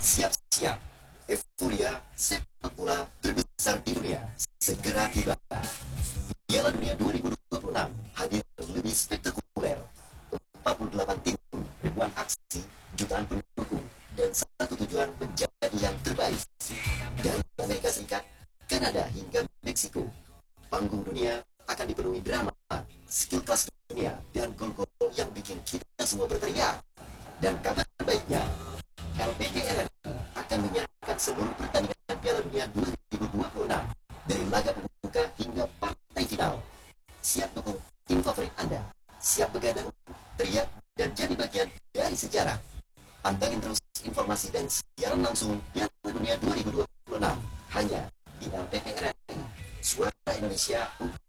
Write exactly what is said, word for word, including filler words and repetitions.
Siap-siap, euforia sepak bola terbesar di dunia segera tiba. Piala Dunia dua ribu dua puluh enam hadir lebih spektakuler. empat puluh delapan tim, ribuan aksi, jutaan pendukung, dan satu tujuan menjadi yang terbaik. Dari Amerika Serikat, Kanada hingga Meksiko, panggung dunia akan dipenuhi drama, skill kelas dunia, dan gol-gol yang bikin kita semua berteriak. Dan kabar baiknya, L P G R akan menyiapkan seluruh pertandingan Piala Dunia dua ribu dua puluh enam dari laga pembuka hingga partai final. Siap dukung tim favorit Anda, siap begadang, teriak, dan jadi bagian dari sejarah. Pantengin terus informasi dan siaran langsung Piala Dunia dua ribu dua puluh enam hanya di L P P R I, Suara Indonesia.